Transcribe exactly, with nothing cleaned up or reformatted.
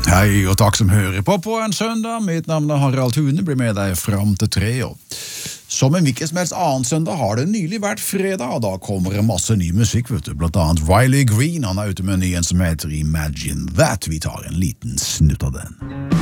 Hei, og takk som hører på på en søndag. Mitt navn er Harald Thune, blir med deg fram til tre. Og som en hvilken som helst annen søndag har det nylig vært fredag, og da kommer det masse ny musikk, vet du. Blant annet Riley Green, han er ute med en ny en som heter Imagine That. Vi tar en liten snutt av den.